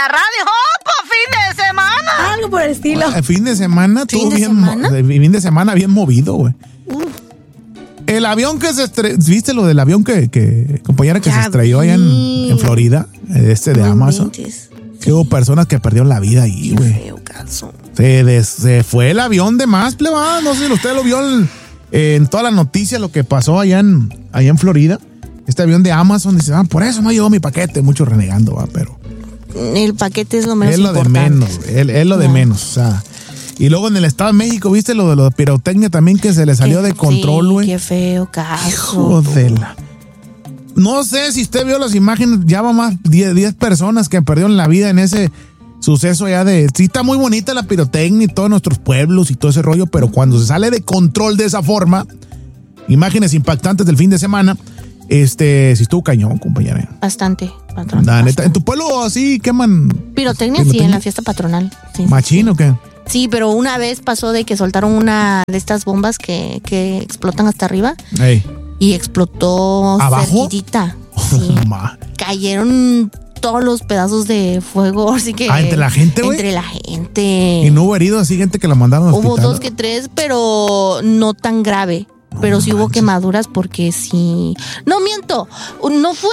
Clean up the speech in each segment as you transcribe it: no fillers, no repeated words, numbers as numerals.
radio. ¡Oh, pues fin de semana! Algo por el estilo. El fin de semana estuvo fin de semana bien movido, güey. El avión que se estrelló, ¿viste lo del avión compañera, que se estrelló allá en Florida? De Amazon. Que hubo personas que perdieron la vida ahí, güey. Se fue el avión de más, plebada. No sé si usted lo vio en todas las noticias, lo que pasó allá en Florida. Este avión de Amazon, dice, por eso no llegó mi paquete. Muchos renegando, pero el paquete es lo menos importante. Es lo de menos, o sea. Y luego en el Estado de México, ¿viste lo de pirotecnia también, que se le salió de control, güey? Qué feo caso. Hijo de la... No sé si usted vio las imágenes, ya va más 10 personas que perdieron la vida en ese suceso allá de... Sí, está muy bonita la pirotecnia y todos nuestros pueblos y todo ese rollo, pero cuando se sale de control de esa forma, imágenes impactantes del fin de semana, sí estuvo cañón, compañera. Bastante, patrón. Neta, ¿en tu pueblo así queman? Pirotecnia, sí, en la fiesta patronal. Sí, ¿Machín o qué? Sí, pero una vez pasó de que soltaron una de estas bombas que explotan hasta arriba. Ey. Y explotó ¿abajo? Cerquitita. Sí. Cayeron todos los pedazos de fuego, así que... ¿entre la gente, güey? Entre la gente. ¿Y no hubo heridos así, gente que la mandaron al hospital? Hubo 2 que 3, pero no tan grave. Pero sí hubo quemaduras porque sí... No, miento. No fue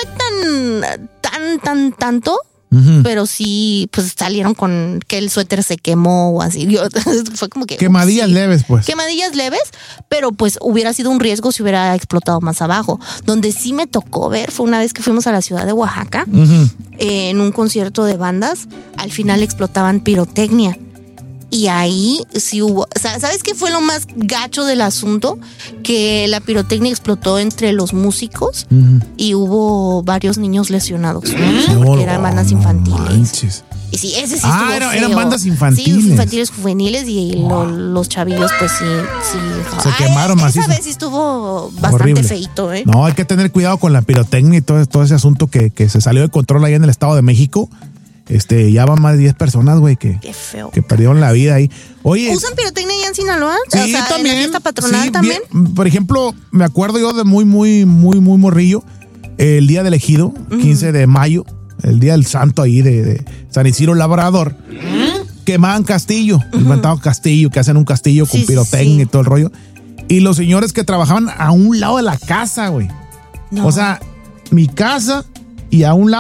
tanto... Uh-huh. Pero sí, pues salieron con que el suéter se quemó o así. Fue como que... Quemadillas leves, pues. Quemadillas leves, pero pues hubiera sido un riesgo si hubiera explotado más abajo. Donde sí me tocó ver fue una vez que fuimos a la ciudad de Oaxaca, uh-huh, en un concierto de bandas. Al final explotaban pirotecnia. Y ahí sí hubo... ¿Sabes qué fue lo más gacho del asunto? Que la pirotecnia explotó entre los músicos, uh-huh, y hubo varios niños lesionados. Porque eran bandas infantiles. Manches. Y sí, ese sí estuvo feo. Eran bandas infantiles. Sí, infantiles, juveniles, y los chavillos pues sí. Se quemaron macizo. Esa vez sí estuvo bastante horrible, feito, ¿eh? No, hay que tener cuidado con la pirotecnia y todo ese asunto que se salió de control allá en el Estado de México. Ya van más de 10 personas, güey, que perdieron la vida ahí. Oye, ¿usan pirotecnia allá en Sinaloa? Sí, o sea, también. ¿en la fiesta patronal también? Bien. Por ejemplo, me acuerdo yo de muy morrillo, el día del Ejido, 15 de mayo, el día del santo ahí de San Isidro Labrador, quemaban castillo, inventaban castillo, que hacen un castillo con pirotecnia y todo el rollo. Y los señores que trabajaban a un lado de la casa, güey. No. O sea, mi casa... Y a un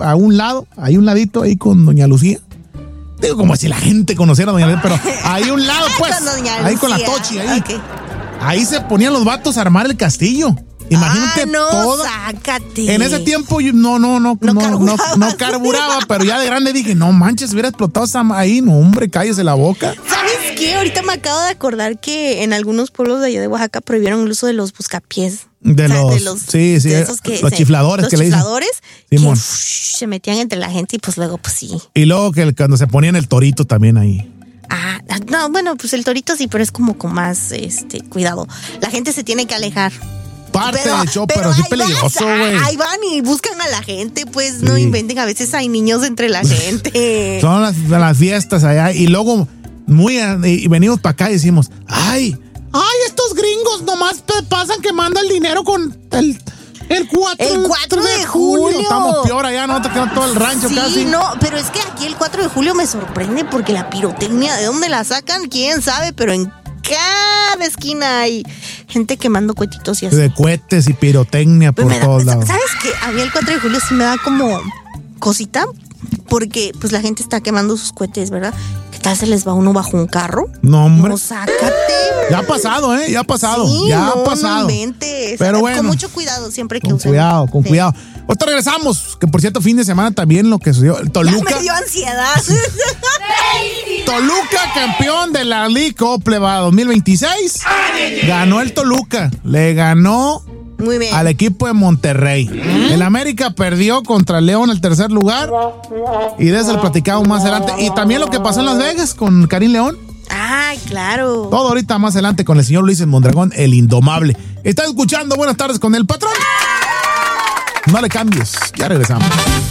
ladito ahí con Doña Lucía. Digo, como si la gente conociera a Doña Lucía, pero ahí a un lado, pues. Ahí con la Tochi, ahí. Okay. Ahí se ponían los vatos a armar el castillo. Imagínate todo. Sácate. En ese tiempo yo no carburaba, pero ya de grande dije, no manches, hubiera explotado ahí, no, hombre, cállese la boca. ¿Sabes qué? Ahorita me acabo de acordar que en algunos pueblos de allá de Oaxaca prohibieron el uso de los buscapiés. De los chifladores, que le dicen. Los chifladores que se metían entre la gente y pues luego pues sí. Y luego que cuando se ponían el torito también ahí. No, bueno, pues el torito sí, pero es como con más cuidado. La gente se tiene que alejar. Parte del show, pero sí peligroso, güey. Ahí van y buscan a la gente, pues sí. No inventen, a veces hay niños entre la gente. Son las fiestas allá y luego y venimos para acá y decimos, ¡ay, estos gringos nomás pasan quemando el dinero con el 4 de julio! Estamos peor allá, ¿no? Te queda todo el rancho casi. Sí, no, pero es que aquí el 4 de julio me sorprende porque la pirotecnia, ¿de dónde la sacan? ¿Quién sabe? Pero en cada esquina hay gente quemando cohetitos y así. De cohetes y pirotecnia por todos lados. ¿Sabes qué? A mí el 4 de julio sí me da como cosita porque pues la gente está quemando sus cohetes, ¿verdad? ¿Qué tal se les va uno bajo un carro? No, hombre. No, sácate. Ya ha pasado, ¿eh? Ya ha pasado. Sí, ya ha pasado. No inventes. Pero bueno. Con mucho cuidado siempre que usen. Con cuidado. Ahorita regresamos, que por cierto, fin de semana también lo que sucedió. Toluca. Ya me dio ansiedad. Toluca, campeón de la League Cup 2026. Ganó el Toluca. Le ganó muy bien al equipo de Monterrey. El América perdió contra León el tercer lugar. Y de eso lo platicamos más adelante. Y también lo que pasó en Las Vegas con Karim León. Ay, claro. Todo ahorita más adelante con el señor Luis Mondragón, el indomable. Estás escuchando Buenas Tardes con el Patrón. No le cambies, ya regresamos.